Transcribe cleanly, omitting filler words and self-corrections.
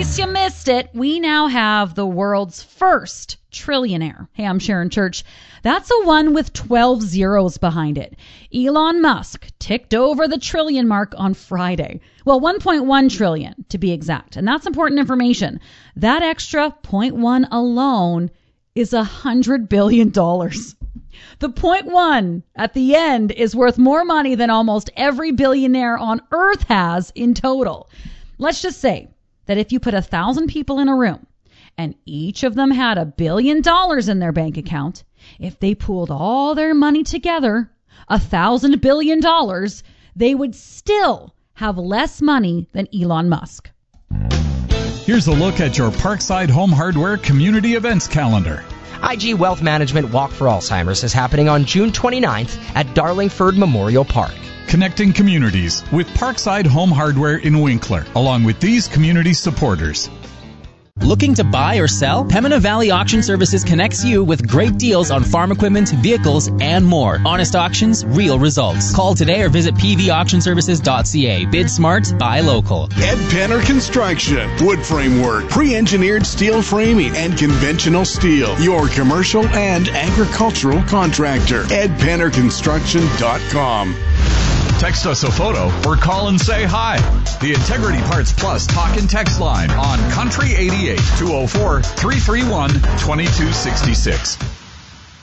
case you missed it, we now have the world's first trillionaire. Hey, I'm Sharon Church. That's the one with 12 zeros behind it. Elon Musk ticked over the trillion mark on Friday. Well, 1.1 trillion to be exact. And that's important information. That extra 0.1 alone is $100 billion. The 0.1 at the end is worth more money than almost every billionaire on earth has in total. Let's just say that if you put 1,000 people in a room and each of them had $1 billion in their bank account, if they pooled all their money together, $1,000 billion, they would still have less money than Elon Musk. Here's a look at your Parkside Home Hardware community events calendar. IG Wealth Management Walk for Alzheimer's is happening on June 29th at Darlingford Memorial Park. Connecting communities with Parkside Home Hardware in Winkler, along with these community supporters. Looking to buy or sell? Pembina Valley Auction Services connects you with great deals on farm equipment, vehicles, and more. Honest auctions, real results. Call today or visit pvauctionservices.ca. Bid smart, buy local. Ed Penner Construction. Wood framework, pre-engineered steel framing, and conventional steel. Your commercial and agricultural contractor. EdPennerConstruction.com. Text us a photo or call and say hi. The Integrity Parts Plus talk and text line on Country 88 204 331 2266.